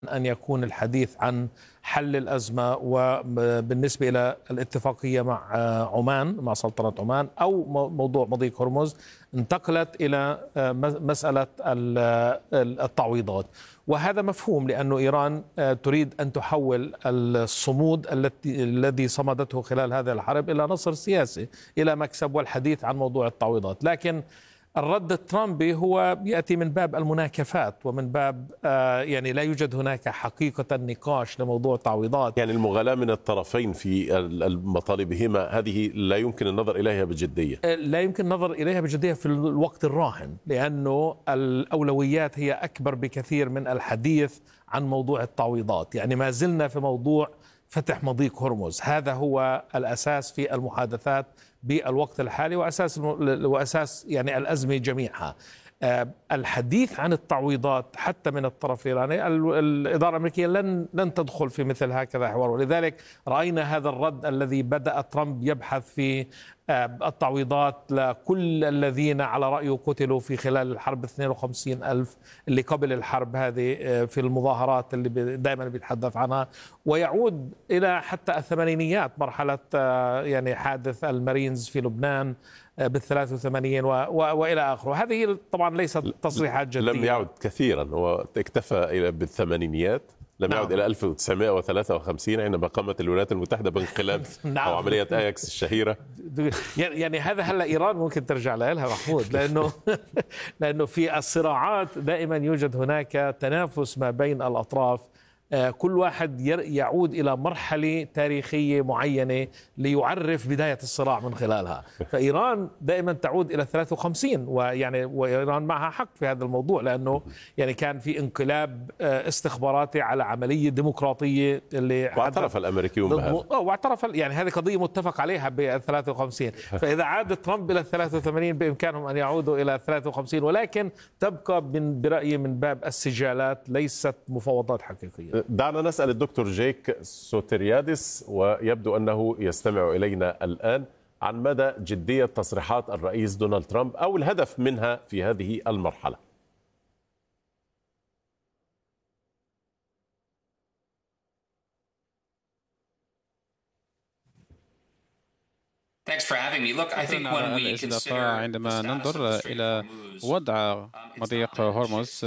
أن يكون الحديث عن حل الأزمة وبالنسبة إلى الاتفاقية مع عمان، مع سلطنة عمان، أو موضوع مضيق هرمز، انتقلت إلى مسألة التعويضات. وهذا مفهوم، لأن إيران تريد أن تحول الصمود الذي صمدته خلال هذه الحرب إلى نصر سياسي، إلى مكسب والحديث عن موضوع التعويضات. لكن الرد الترامبي هو يأتي من باب المناكفات ومن باب يعني لا يوجد هناك حقيقة نقاش لموضوع التعويضات. يعني المغالاة من الطرفين في مطالبهما هذه لا يمكن النظر إليها بجدية. لا يمكن النظر إليها بجدية في الوقت الراهن، لأنه الأولويات هي أكبر بكثير من الحديث عن موضوع التعويضات. يعني ما زلنا في موضوع فتح مضيق هرمز، هذا هو الأساس في المحادثات بالوقت الحالي، وأساس يعني الأزمة جميعها. الحديث عن التعويضات حتى من الطرف الإيراني، الإدارة الأمريكية لن تدخل في مثل هكذا حوار، ولذلك رأينا هذا الرد الذي بدأ ترامب يبحث في التعويضات لكل الذين على رأيه قتلوا في خلال الحرب، 52 ألف اللي قبل الحرب هذه في المظاهرات اللي دائما بيتحدث عنها، ويعود إلى حتى الثمانينيات، مرحلة يعني حادث المارينز في لبنان بال83 وإلى آخره. هذه طبعا ليست تصريحات جدية، لم يعد كثيرا، واكتفى بالثمانينيات، لم يعد إلى 1953 عندما قامت الولايات المتحدة بانقلاب أو عملية آياكس الشهيرة. يعني هذا هلا إيران ممكن ترجع لها محمود، لأنه في الصراعات دائما يوجد هناك تنافس ما بين الأطراف، كل واحد يعود إلى مرحلة تاريخية معينة ليعرف بداية الصراع من خلالها. فإيران دائما تعود إلى 53، وإيران معها حق في هذا الموضوع، لأنه يعني كان في انقلاب استخباراتي على عملية ديمقراطية اللي واعترف الأمريكيون بهذا، واعترف يعني هذه قضية متفق عليها ب 53. فإذا عاد ترامب إلى 83 بإمكانهم أن يعودوا إلى 53، ولكن تبقى برأيي من باب السجالات، ليست مفاوضات حقيقية. دعنا نسأل الدكتور جيك سوتريادس، ويبدو أنه يستمع إلينا الآن، عن مدى جدية تصريحات الرئيس دونالد ترامب أو الهدف منها في هذه المرحلة. عندما ننظر إلى وضع مضيق هرمز،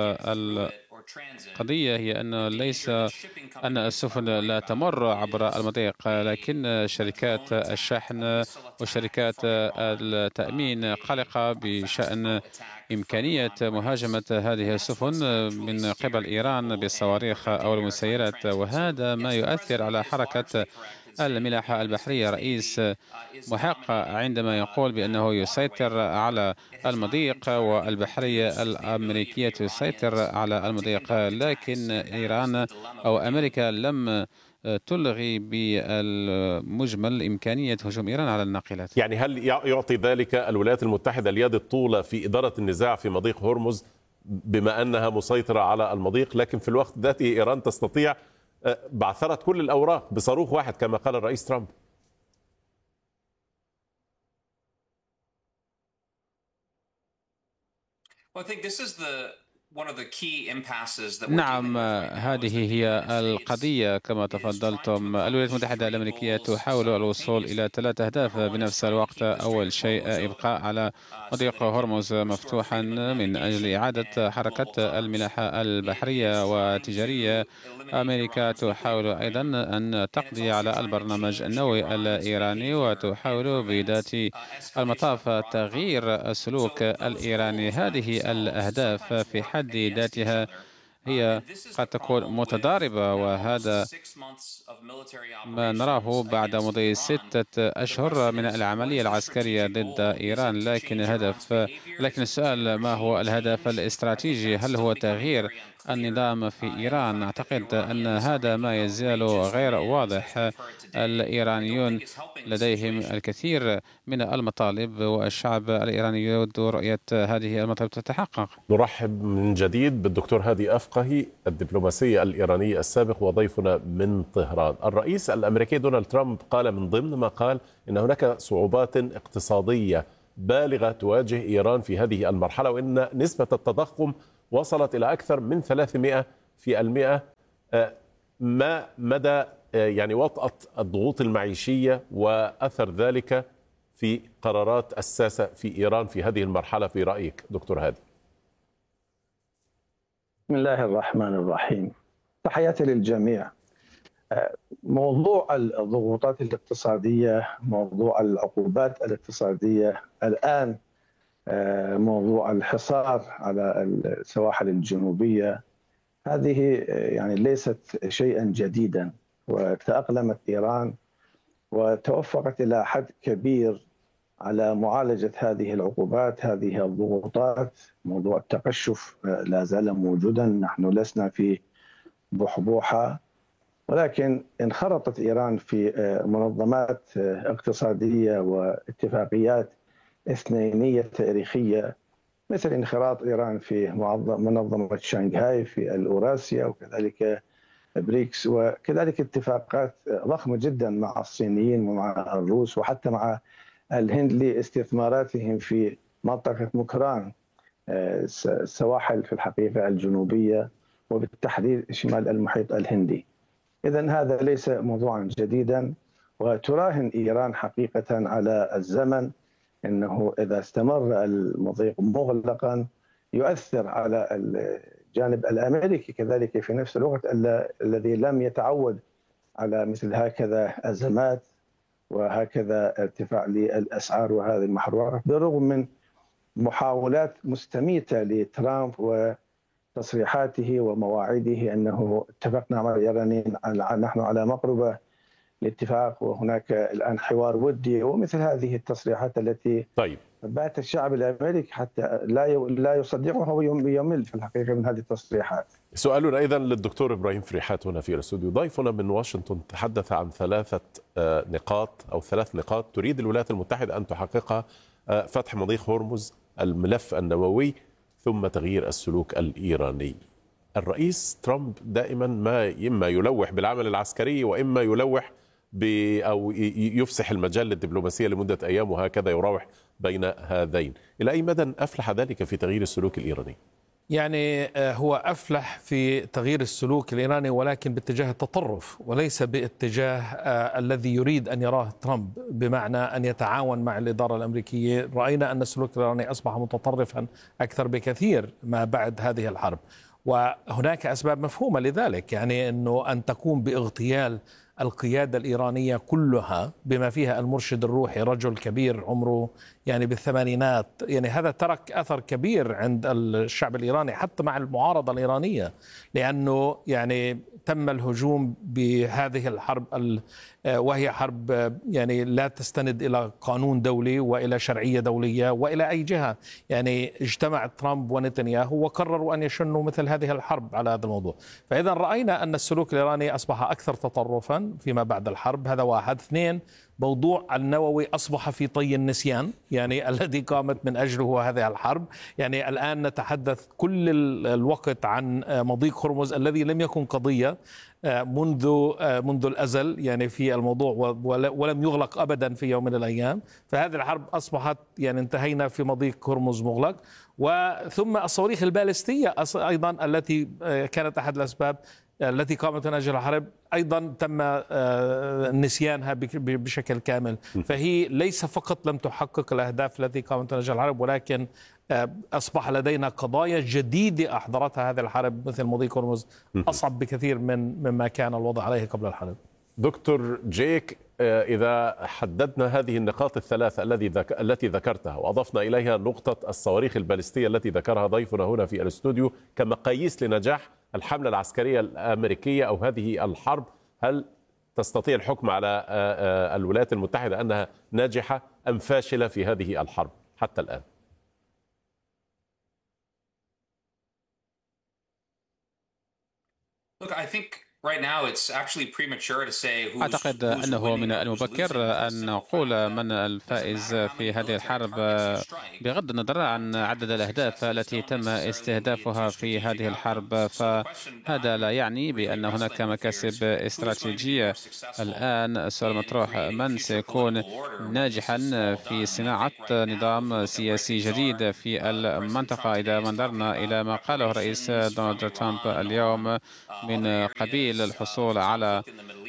القضية هي أن ليس أن السفن لا تمر عبر المضيق، لكن شركات الشحن وشركات التأمين قلقة بشأن إمكانية مهاجمة هذه السفن من قبل إيران بالصواريخ أو المسيرات، وهذا ما يؤثر على حركة الملاحة البحرية. رئيس محق عندما يقول بأنه يسيطر على المضيق والبحرية الأمريكية تسيطر على المضيق، لكن إيران أو أمريكا لم تلغي بالمجمل إمكانية هجوم إيران على الناقلات. يعني هل يعطي ذلك الولايات المتحدة اليد الطولة في إدارة النزاع في مضيق هرمز بما أنها مسيطرة على المضيق، لكن في الوقت ذاته إيران تستطيع بعثرة كل الأوراق بصاروخ واحد كما قال الرئيس ترامب؟ نعم، هذه هي القضية كما تفضلتم. الولايات المتحدة الأمريكية تحاول الوصول إلى 3 أهداف بنفس الوقت. أول شيء إبقاء على مضيق هرمز مفتوحا من أجل إعادة حركة الملاحة البحرية والتجارية. أمريكا تحاول أيضا أن تقضي على البرنامج النووي الإيراني، وتحاول بذات المطاف تغيير السلوك الإيراني. هذه الأهداف في حد ذاتها هي قد تكون متضاربة، وهذا ما نراه بعد مضي 6 أشهر من العملية العسكرية ضد إيران. لكن السؤال، ما هو الهدف الاستراتيجي؟ هل هو تغيير النظام في إيران؟ أعتقد أن هذا ما يزال غير واضح. الإيرانيون لديهم الكثير من المطالب، والشعب الإيراني يود رؤية هذه المطالب تتحقق. نرحب من جديد بالدكتور هادي أفقهي، الدبلوماسي الإيراني السابق وضيفنا من طهران. الرئيس الأمريكي دونالد ترامب قال من ضمن ما قال إن هناك صعوبات اقتصادية بالغة تواجه إيران في هذه المرحلة، وإن نسبة التضخم وصلت إلى أكثر من 300%. في المئة. ما مدى يعني وطأة الضغوط المعيشية وأثر ذلك في قرارات الساسة في إيران في هذه المرحلة في رأيك دكتور هادي؟ بسم الله الرحمن الرحيم. تحياتي للجميع. موضوع الضغوطات الاقتصادية، موضوع العقوبات الاقتصادية الآن، موضوع الحصار على السواحل الجنوبية، هذه يعني ليست شيئا جديدا، وتأقلمت إيران وتوفقت إلى حد كبير على معالجة هذه العقوبات، هذه الضغوطات. موضوع التقشف لا زال موجودا، نحن لسنا في بحبوحة، ولكن انخرطت إيران في منظمات اقتصادية واتفاقيات إثنينية تاريخية، مثل انخراط إيران في منظمة شنغهاي في الأوراسيا، وكذلك بريكس، وكذلك اتفاقات ضخمة جدا مع الصينيين ومع الروس وحتى مع الهند لاستثماراتهم في منطقة مكران، السواحل في الحقيقة الجنوبية وبالتحديد شمال المحيط الهندي. إذن هذا ليس موضوعا جديدا، وتراهن إيران حقيقة على الزمن، أنه إذا استمر المضيق مغلقا يؤثر على الجانب الأمريكي كذلك في نفس الوقت، الذي لم يتعود على مثل هكذا أزمات وهكذا ارتفاع للأسعار وهذه المحروقات، بالرغم من محاولات مستميتة لترامب وتصريحاته ومواعيده أنه اتفقنا مع الإيرانيين، نحن على مقربة الاتفاق وهناك الآن حوار ودي، ومثل هذه التصريحات التي بات الشعب الأمريكي حتى لا يصدقها ويمل في الحقيقة من هذه التصريحات. سؤالنا أيضا للدكتور إبراهيم فريحات هنا في الاستوديو. ضيفنا من واشنطن تحدث عن ثلاث نقاط تريد الولايات المتحدة أن تحققها: فتح مضيق هرمز، الملف النووي، ثم تغيير السلوك الإيراني. الرئيس ترامب دائما إما يلوح بالعمل العسكري وإما يلوح أو يفسح المجال للدبلوماسية لمدة أيام، وهكذا يراوح بين هذين. إلى أي مدى أفلح ذلك في تغيير السلوك الإيراني؟ يعني هو أفلح في تغيير السلوك الإيراني، ولكن باتجاه التطرف وليس باتجاه الذي يريد أن يراه ترامب، بمعنى أن يتعاون مع الإدارة الأمريكية. رأينا أن السلوك الإيراني أصبح متطرفا أكثر بكثير ما بعد هذه الحرب، وهناك أسباب مفهومة لذلك، يعني أن تقوم باغتيال القيادة الإيرانية كلها بما فيها المرشد الروحي، رجل كبير عمره يعني بالثمانينات، يعني هذا ترك أثر كبير عند الشعب الإيراني حتى مع المعارضة الإيرانية، لأنه يعني تم الهجوم بهذه الحرب وهي حرب يعني لا تستند إلى قانون دولي وإلى شرعية دولية وإلى أي جهة. يعني اجتمع ترامب ونتنياهو وقرروا أن يشنوا مثل هذه الحرب على هذا الموضوع. فإذا رأينا أن السلوك الإيراني أصبح أكثر تطرفا فيما بعد الحرب، هذا واحد. اثنين، موضوع النووي أصبح في طي النسيان، يعني الذي قامت من أجله هذه الحرب. يعني الآن نتحدث كل الوقت عن مضيق هرمز الذي لم يكن قضية منذ الأزل يعني في الموضوع، ولم يغلق أبدا في يوم من الأيام. فهذه الحرب أصبحت يعني انتهينا في مضيق هرمز مغلق. وثم الصواريخ البالستية أيضا التي كانت أحد الأسباب التي قامت من أجل الحرب، أيضا تم نسيانها بشكل كامل. فهي ليس فقط لم تحقق الأهداف التي قامت من أجل الحرب، ولكن أصبح لدينا قضايا جديدة أحضرتها هذه الحرب مثل مضيق هرمز أصعب بكثير مما كان الوضع عليه قبل الحرب. دكتور جيك، إذا حددنا هذه النقاط الثلاثة التي ذكرتها وأضفنا إليها نقطة الصواريخ البالستية التي ذكرها ضيفنا هنا في الاستوديو كمقاييس لنجاح الحملة العسكرية الأمريكية أو هذه الحرب، هل تستطيع الحكم على الولايات المتحدة أنها ناجحة أم فاشلة في هذه الحرب حتى الآن؟ أعتقد أنه من المبكر أن نقول من الفائز في هذه الحرب بغض النظر عن عدد الأهداف التي تم استهدافها في هذه الحرب، فهذا لا يعني بأن هناك مكاسب استراتيجية. الآن السؤال المطروح: من سيكون ناجحا في صناعة نظام سياسي جديد في المنطقة؟ إذا نظرنا إلى ما قاله الرئيس دونالد ترامب اليوم من قبيل الحصول على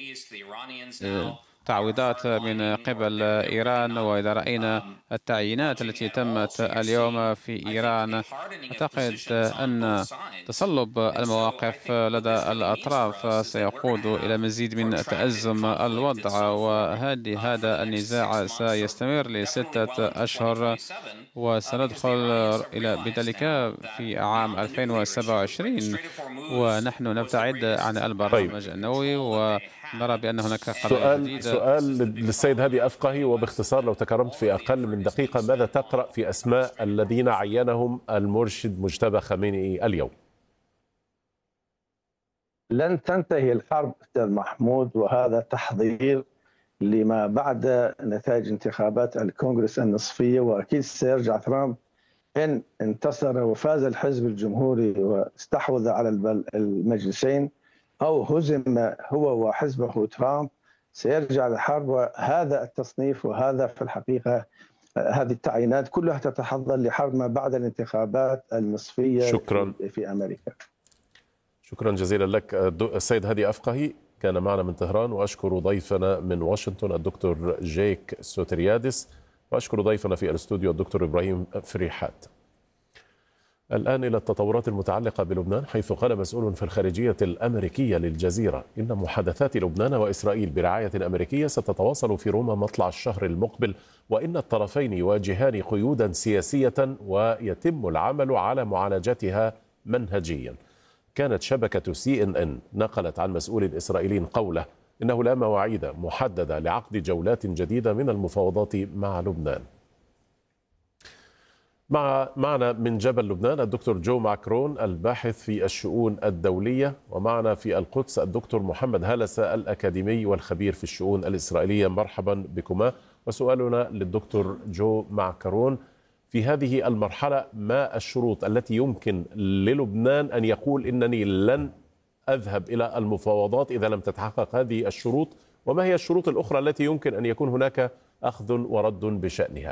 تعويضات من قبل إيران، وإذا رأينا التعيينات التي تمت اليوم في إيران، أعتقد أن تصلب المواقف لدى الأطراف سيقود إلى مزيد من تأزم الوضع، وهذا النزاع سيستمر ل6 أشهر، وسندخل بذلك في عام 2027 ونحن نبتعد عن البرنامج النووي، ونرى بأن هناك قضايا جديدة. سؤال للسيد هادي أفقهي وباختصار لو تكرمت في أقل من دقيقة: ماذا تقرأ في أسماء الذين عينهم المرشد مجتبى خامنئي اليوم؟ لن تنتهي الحرب أستاذ محمود، وهذا تحضير لما بعد نتائج انتخابات الكونغرس النصفية، وأكيد سيرجع ترامب إن انتصر وفاز الحزب الجمهوري واستحوذ على المجلسين، أو هزم هو وحزبه ترامب، سيرجع للحرب. وهذا التصنيف وهذا في الحقيقة هذه التعيينات كلها تتحضر لحرب ما بعد الانتخابات النصفية في أمريكا. شكرا جزيلا لك السيد هادي أفقهي، كان معنا من طهران. وأشكر ضيفنا من واشنطن الدكتور جيك سوتريادس، وأشكر ضيفنا في الاستوديو الدكتور إبراهيم فريحات. الآن إلى التطورات المتعلقة بلبنان، حيث قال مسؤول في الخارجية الأمريكية للجزيرة إن محادثات لبنان وإسرائيل برعاية أمريكية ستتواصل في روما مطلع الشهر المقبل، وإن الطرفين يواجهان قيودا سياسية ويتم العمل على معالجتها منهجيا. كانت شبكة CNN نقلت عن مسؤول إسرائيلي قوله إنه لا مواعيد محددة لعقد جولات جديدة من المفاوضات مع لبنان. معنا من جبل لبنان الدكتور جو ماكرون الباحث في الشؤون الدولية، ومعنا في القدس الدكتور محمد هلسة الأكاديمي والخبير في الشؤون الإسرائيلية. مرحبا بكما. وسؤالنا للدكتور جو ماكرون: في هذه المرحلة ما الشروط التي يمكن للبنان أن يقول إنني لن أذهب إلى المفاوضات إذا لم تتحقق هذه الشروط، وما هي الشروط الأخرى التي يمكن أن يكون هناك أخذ ورد بشأنها؟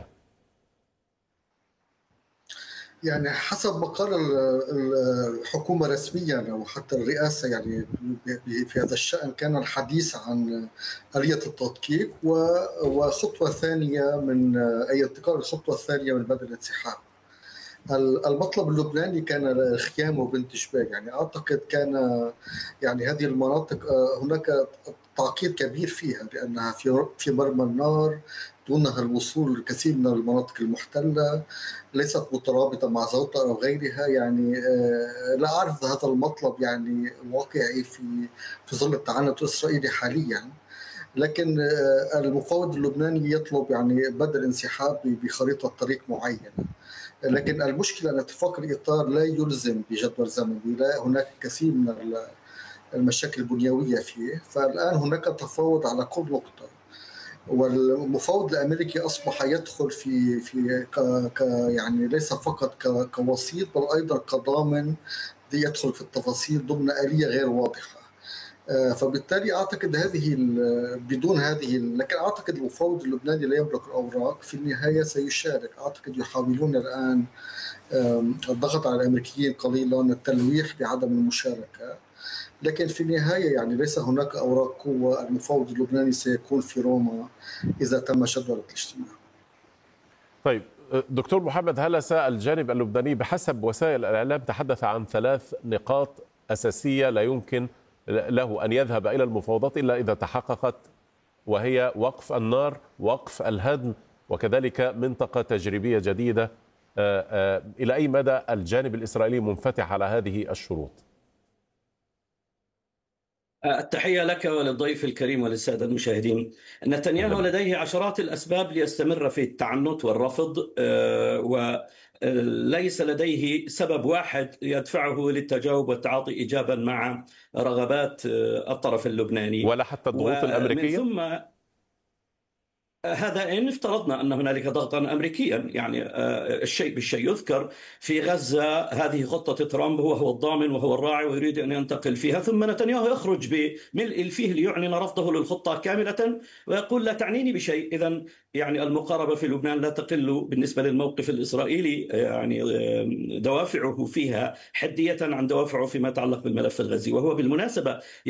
يعني حسب ما قال الحكومة رسميا أو حتى الرئاسة، يعني في هذا الشأن كان الحديث عن آلية التدقيق وخطوة ثانية من أي ابتكار الخطوة الثانية من بدء الانسحاب. المطلب اللبناني كان الخيام وبنت شباك. يعني أعتقد كان يعني هذه المناطق هناك تعقيد كبير فيها، لأنها في مرمى النار، دونها الوصول لكثير من المناطق المحتلة، ليست مترابطة مع زوطة أو غيرها. يعني لا أعرف هذا المطلب يعني واقعي في ظل التعنت الإسرائيلي حاليا، لكن المفاوض اللبناني يطلب يعني بدء الانسحاب بخريطة طريق معينة. لكن المشكلة أن اتفاق الإطار لا يلزم بجدول زمني، لا هناك كثير من المشاكل البنيوية فيه، فالآن هناك تفاوض على كل نقطة، والمفاوض الأمريكي أصبح يدخل في يعني ليس فقط كوسيط بل أيضا كضامن يدخل في التفاصيل ضمن آلية غير واضحة. فبالتالي أعتقد بدون هذه، لكن أعتقد المفاوض اللبناني لا يملك الأوراق، في النهاية سيشارك. أعتقد يحاولون الآن الضغط على الأمريكيين قليلا، التلويح بعدم المشاركة، لكن في النهاية يعني ليس هناك أوراق قوة. المفاوض اللبناني سيكون في روما إذا تم جدول الاجتماع. طيب دكتور محمد هلسة، الجانب اللبناني بحسب وسائل الإعلام تحدث عن 3 نقاط أساسية لا يمكن له أن يذهب إلى المفاوضات إلا إذا تحققت، وهي وقف النار، وقف الهدم، وكذلك منطقة تجريبية جديدة. إلى أي مدى الجانب الإسرائيلي منفتح على هذه الشروط؟ التحية لك وللضيف الكريم وللسادة المشاهدين. نتنياهو لديه عشرات الأسباب ليستمر في التعنت والرفض، ليس لديه سبب واحد يدفعه للتجاوب والتعاطي إيجابا مع رغبات الطرف اللبناني ولا حتى الضغوط الأمريكية؟ ثم هذا إن افترضنا أن هنالك ضغطا أمريكيا، يعني الشيء بالشيء يذكر. في غزة هذه خطة ترامب، هو الضامن وهو الراعي ويريد أن ينتقل فيها، ثم نتنياهو يخرج بملء الفيه ليعلن رفضه للخطة كاملة ويقول لا تعنيني بشيء. إذن يعني المقاربة في لبنان لا تقل بالنسبة للموقف الإسرائيلي، يعني دوافعه فيها حدية عن دوافعه فيما يتعلق بالملف الغزي. وهو بالمناسبة